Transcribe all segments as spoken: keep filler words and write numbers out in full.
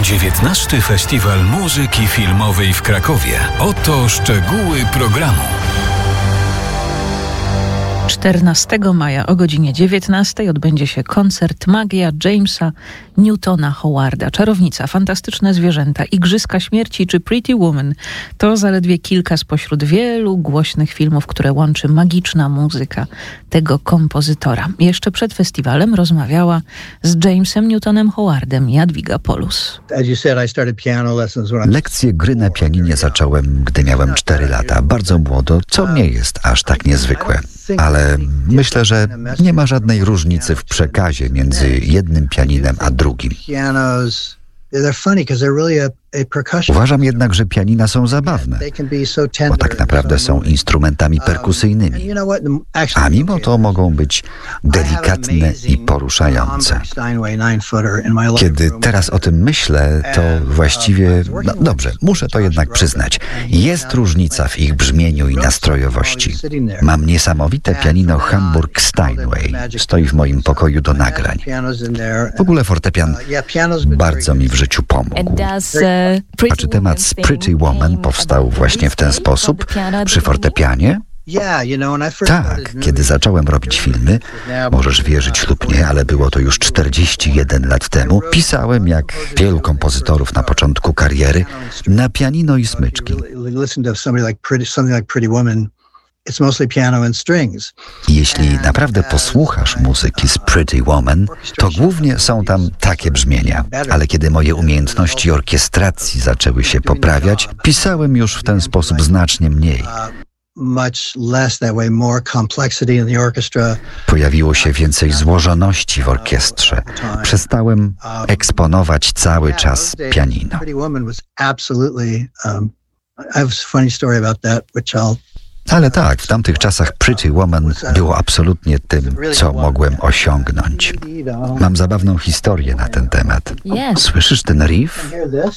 dziewiętnasty Festiwal Muzyki Filmowej w Krakowie. Oto szczegóły programu. czternastego maja o godzinie dziewiętnastej odbędzie się koncert Magia Jamesa Newtona Howarda. Czarownica, Fantastyczne zwierzęta, Igrzyska śmierci czy Pretty Woman to zaledwie kilka spośród wielu głośnych filmów, które łączy magiczna muzyka tego kompozytora. Jeszcze przed festiwalem rozmawiała z Jamesem Newtonem Howardem Jadwiga Polus. Lekcje gry na pianinie zacząłem, gdy miałem cztery lata. Bardzo młodo, co nie jest aż tak niezwykłe. Ale myślę, że nie ma żadnej różnicy w przekazie między jednym pianinem a drugim. Uważam jednak, że pianina są zabawne, bo tak naprawdę są instrumentami perkusyjnymi, a mimo to mogą być delikatne i poruszające. Kiedy teraz o tym myślę, to właściwie, no dobrze, muszę to jednak przyznać, jest różnica w ich brzmieniu i nastrojowości. Mam niesamowite pianino Hamburg Steinway, stoi w moim pokoju do nagrań. W ogóle fortepian bardzo mi w życiu pomógł. A czy temat z Pretty Woman powstał właśnie w ten sposób, przy fortepianie? Tak, kiedy zacząłem robić filmy, możesz wierzyć lub nie, ale było to już czterdzieści jeden lat temu, pisałem, jak wielu kompozytorów na początku kariery, na pianino i smyczki. Jeśli naprawdę posłuchasz muzyki z Pretty Woman, to głównie są tam takie brzmienia. Ale kiedy moje umiejętności orkiestracji zaczęły się poprawiać, pisałem już w ten sposób znacznie mniej. Pojawiło się więcej złożoności w orkiestrze. Przestałem eksponować cały czas pianino. Ale tak, w tamtych czasach Pretty Woman było absolutnie tym, co mogłem osiągnąć. Mam zabawną historię na ten temat. Słyszysz ten riff?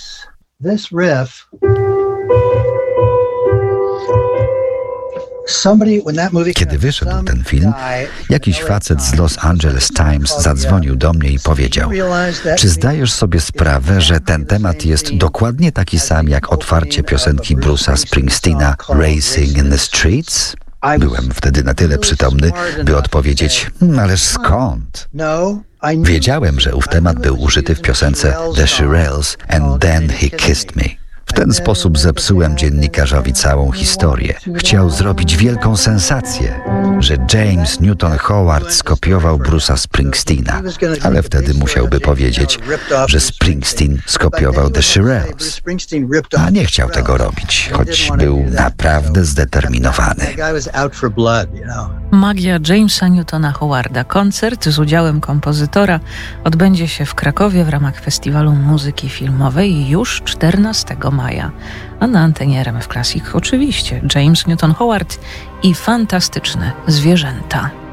Kiedy wyszedł ten film, jakiś facet z Los Angeles Times zadzwonił do mnie i powiedział: czy zdajesz sobie sprawę, że ten temat jest dokładnie taki sam jak otwarcie piosenki Bruce'a Springsteena Racing in the Streets? Byłem wtedy na tyle przytomny, by odpowiedzieć: hm, ależ skąd? Wiedziałem, że ów temat był użyty w piosence The Shirelles and Then He Kissed Me. W ten sposób zepsułem dziennikarzowi całą historię. Chciał zrobić wielką sensację, że James Newton Howard skopiował Bruce'a Springsteena, ale wtedy musiałby powiedzieć, że Springsteen skopiował The Shirelles. A nie chciał tego robić, choć był naprawdę zdeterminowany. Magia Jamesa Newtona Howarda. Koncert z udziałem kompozytora odbędzie się w Krakowie w ramach Festiwalu Muzyki Filmowej już czternastego maja. A na antenie R M F Classic oczywiście James Newton Howard i Fantastyczne zwierzęta.